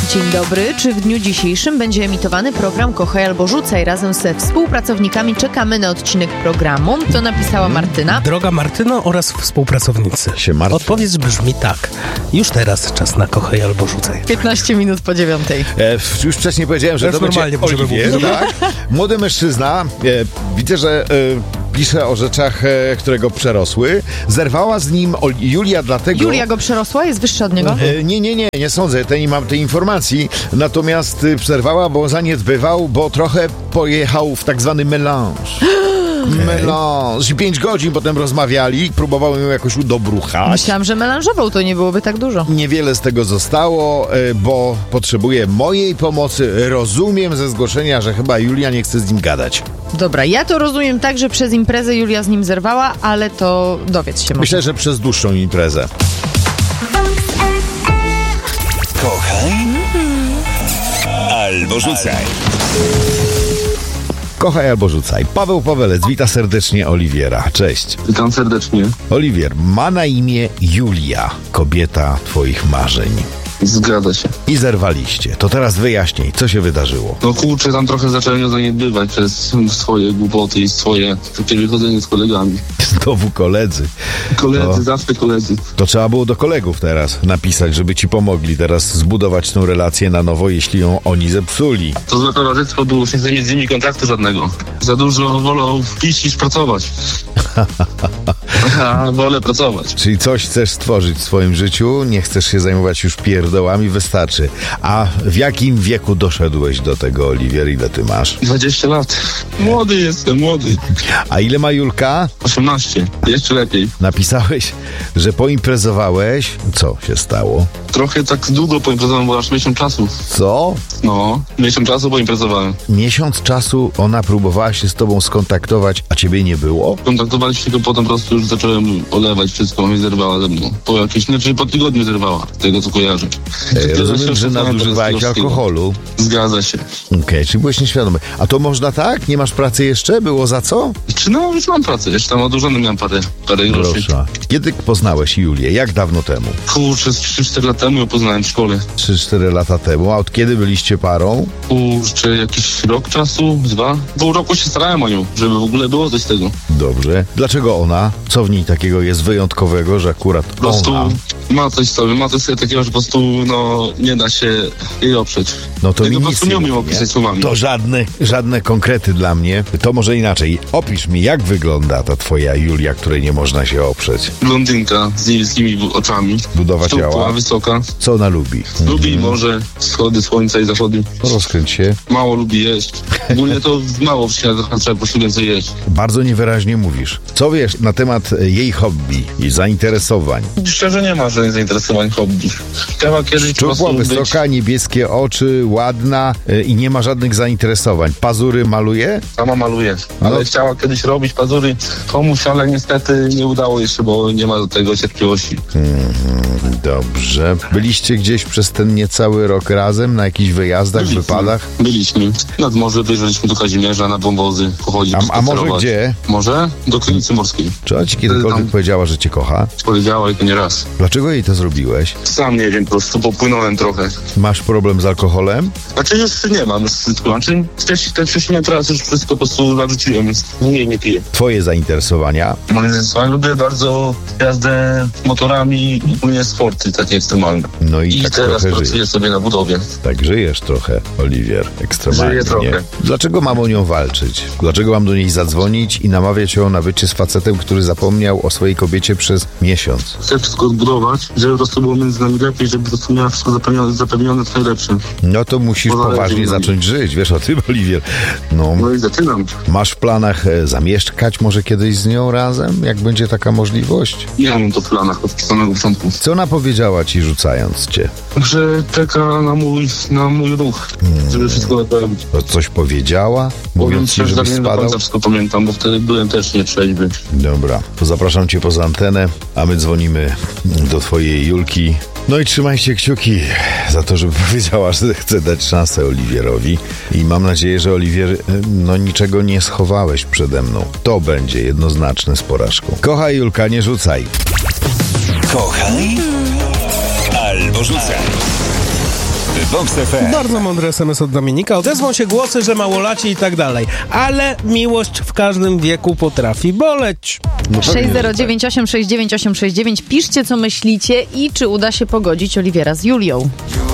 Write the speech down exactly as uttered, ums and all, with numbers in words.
Dzień dobry. Czy w dniu dzisiejszym będzie emitowany program Kochaj albo Rzucaj? Razem ze współpracownikami czekamy na odcinek programu. To napisała Martyna. Droga Martyno oraz współpracownicy. Się martwię. Odpowiedź brzmi tak. Już teraz czas na Kochaj albo Rzucaj. piętnaście minut po dziewiątej. E, już wcześniej powiedziałem, że Też to będzie normalnie możemy Oliwier, mówić. tak? Młody mężczyzna, e, widzę, że e, pisze o rzeczach, e, które go przerosły. Zerwała z nim Ol- Julia dlatego... Julia go przerosła? Jest wyższa od niego? E, nie, nie, nie, nie sądzę, te, nie mam tej informacji. Natomiast e, przerwała, bo zaniedbywał, bo trochę pojechał w tak zwany melange. Melange. Pięć godzin potem rozmawiali, próbowałem ją jakoś udobruchać. Myślałam, że melanżował, to nie byłoby tak dużo. Niewiele z tego zostało, e, bo potrzebuje mojej pomocy. Rozumiem ze zgłoszenia, że chyba Julia nie chce z nim gadać. Dobra, ja to rozumiem tak, że przez imprezę Julia z nim zerwała, ale to dowiedz się może. Myślę, że przez dłuższą imprezę. Kochaj albo rzucaj. Kochaj albo rzucaj. Paweł Pawelec wita serdecznie Oliwiera. Cześć. Witam serdecznie. Oliwier, ma na imię Julia, kobieta twoich marzeń. Zgadza się. I zerwaliście. To teraz wyjaśnij, co się wydarzyło. No kurczę, tam trochę zacząłem ją zaniedbywać przez swoje głupoty i swoje takie wychodzenie z kolegami. Znowu koledzy. Koledzy, To- zawsze koledzy. To trzeba było do kolegów teraz napisać, żeby ci pomogli teraz zbudować tą relację na nowo, jeśli ją oni zepsuli. To złe towarzystwo było, już nie chcę mieć z nimi kontaktu żadnego. Za dużo wolą pić niż pracować. Aha, wolę pracować. Czyli coś chcesz stworzyć w swoim życiu, nie chcesz się zajmować już pierdołami, wystarczy. A w jakim wieku doszedłeś do tego, Oliwier? Ile ty masz? dwadzieścia lat. Młody jestem, młody. A ile ma Julka? osiemnaście. Jeszcze lepiej. Napisałeś, że poimprezowałeś. Co się stało? Trochę tak długo poimprezowałem, bo aż miesiąc czasu. Co? No, miesiąc czasu poimprezowałem. Miesiąc czasu ona próbowała się z tobą skontaktować, a ciebie nie było? Kontaktowaliśmy się, tylko potem po prostu już zacząłem olewać wszystko i zerwała ze mną. Po jakieś, znaczy po tygodniu zerwała, z tego co kojarzę. E, rozumiem, że nadużywałeś alkoholu. Zgadza się. Okej, okay, czyli byłeś nieświadomy. A to można tak? Nie masz pracy jeszcze? Było za co? Czy no, już mam pracę, jeszcze tam odłożony miałem parę, parę groszy. Proszę. Kiedy poznałeś Julię? Jak dawno temu? Kurczę, z trzy cztery lat temu ją poznałem w szkole. trzy cztery lata temu. A od kiedy byliście parą? Kurczę, jakiś rok czasu, dwa. Pół roku się starałem o nią, żeby w ogóle było coś z tego. Dobrze. Dlaczego ona? Co w niej takiego jest wyjątkowego, że akurat Po prostu ona? ma coś sobie, ma coś sobie takiego, że po prostu no, nie da się jej oprzeć. No to ja mi po nic prostu nie nie umiem mówi, opisać nie? słowami. To żadne, żadne konkrety dla mnie. To może inaczej. Opisz mi, jak wygląda ta twoja Julia, której nie można się oprzeć. Blondynka z niebieskimi oczami. Budowa Szczupła, ciała. wysoka. Co ona lubi? Lubi morze, wschody słońca i zachody. Rozkręć się. Mało lubi jeść. Ogólnie to mało w światach, trzeba po prostu więcej jeść. Bardzo niewyraźnie mówisz. Co wiesz na temat jej hobby i zainteresowań? Szczerze nie ma żadnych zainteresowań hobby. Chciała kiedyś po Szczupła, prostu być... wysoka, niebieskie oczy, ładna y, i nie ma żadnych zainteresowań. Pazury maluje? Sama maluje, ale No. chciała kiedyś robić pazury komuś, ale niestety nie udało jeszcze, bo nie ma do tego cierpliwości. Dobrze. Byliście gdzieś przez ten niecały rok razem na jakichś wyjazdach, Byliśmy. wypadach? Byliśmy. Nad morze wyjeżdżaliśmy do Kazimierza na wąwozy, pochodzić, A, a może spacerować. gdzie? Może? Do klinicy morskiej. Czy ona ci kiedykolwiek Tam. powiedziała, że cię kocha? Powiedziała i to nie raz. Dlaczego jej to zrobiłeś? Sam nie wiem, po prostu popłynąłem trochę. Masz problem z alkoholem? Znaczy już nie mam, znaczy wcześniej, ten wcześniej teraz już wszystko po prostu narzuciłem, więc nie, nie piję. Twoje zainteresowania? Moje zesłanie, lubię bardzo jazdę motorami i ogólnie sporty takie ekstremalne. No i, I tak teraz trochę pracuję żyjesz. sobie na budowie. Tak żyjesz trochę, Oliwier. Ekstremalnie, Żyję trochę. nie? Dlaczego mam o nią walczyć? Dlaczego mam do niej zadzwonić i namawiać ją na bycie z facetem, który zapomniał o swojej kobiecie przez miesiąc? Chcę wszystko odbudować, żeby po prostu było między nami lepiej, żeby po prostu miała wszystko zapewnione, zapewnione co najlepsze. No to musisz Bo zależy poważnie mi na nim. zacząć żyć. Wiesz o tym, Oliwier? No. No i zaczynam. Masz w planach e, zamieszkać może kiedyś z nią razem? Jak będzie taka możliwość? Ja mam to w planach od samego początku. Co ona powiedziała ci, rzucając cię? Że czeka na mój, na mój ruch, żeby wszystko naprawić. To coś powiedziała? Powiem Mówiąc ci, szczerze, żebyś że nie do spadał? końca wszystko pamiętam, bo wtedy byłem też nietrzeźwy. Dobra, to zapraszam cię poza antenę, a my dzwonimy do twojej Julki. No i trzymajcie kciuki za to, żeby powiedziała, że chce dać szansę Oliwierowi. I mam nadzieję, że Oliwier, no niczego nie schowałeś przede mną. To będzie jednoznaczne z porażką. Kochaj, Julka, nie rzucaj. Kochaj albo rzucaj. Vox F M. Bardzo mądry es em es od Dominika. Odezwą się głosy, że małolaci i tak dalej. Ale miłość w każdym wieku potrafi boleć. No sześć zero dziewięć osiem sześć dziewięć osiem sześć dziewięć. Piszcie, co myślicie i czy uda się pogodzić Oliwiera z Julią.